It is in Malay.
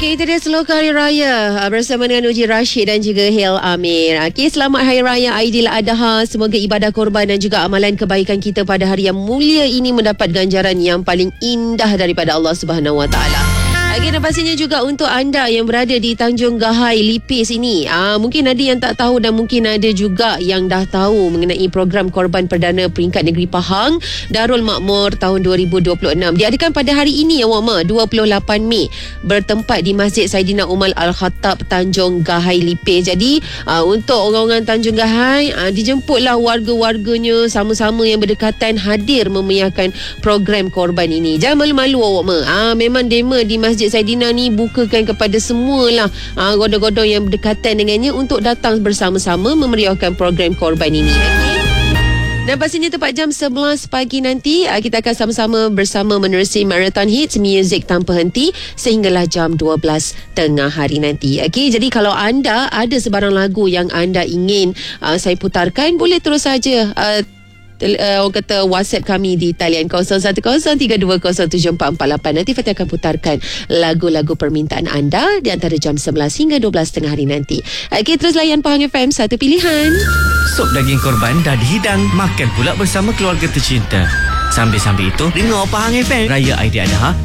Okey, itu dia seloka Hari Raya bersama dengan Uji Rashid dan juga Hil Amir. Okey, selamat Hari Raya Aidiladha. Semoga ibadah korban dan juga amalan kebaikan kita pada hari yang mulia ini mendapat ganjaran yang paling indah daripada Allah Subhanahu Wa Taala. Okey, dan pastinya juga untuk anda yang berada di Tanjung Gahai Lipis ini, mungkin ada yang tak tahu dan mungkin ada juga yang dah tahu mengenai program Korban Perdana Peringkat Negeri Pahang Darul Makmur tahun 2026. Diadakan pada hari ini, 28 Mei, bertempat di Masjid Saidina Umar Al-Khattab Tanjung Gahai Lipis. Jadi untuk orang-orang Tanjung Gahai, dijemputlah warga-warganya sama-sama yang berdekatan hadir memeriahkan program korban ini. Jangan malu-malu awak memang dema di Masjid Saidina ni bukakan kepada semualah godong-godong yang berdekatan dengannya untuk datang bersama-sama memeriahkan program korban ini. Okay? Dan pastinya tepat jam 11 pagi nanti kita akan sama-sama bersama menerusi Marathon Hits Music Tanpa Henti sehinggalah jam 12 tengah hari nanti. Okay? Jadi kalau anda ada sebarang lagu yang anda ingin saya putarkan, boleh terus saja orang kata WhatsApp kami di talian 0103207448. Nanti Fatih akan putarkan lagu-lagu permintaan anda di antara jam 11 hingga 12 tengah hari nanti. Okey, terus layan Pahang FM, satu pilihan. Sup daging korban dah dihidang, makan pula bersama keluarga tercinta. Sambil-sambil itu, dengar Pahang FM Raya Aidiladha